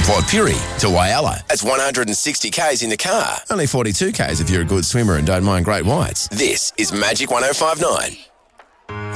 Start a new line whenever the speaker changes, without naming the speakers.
Port Pirie to Whyalla. That's 160 k's in the car. Only 42 k's if you're a good swimmer and don't mind great whites. This is Magic 105.9.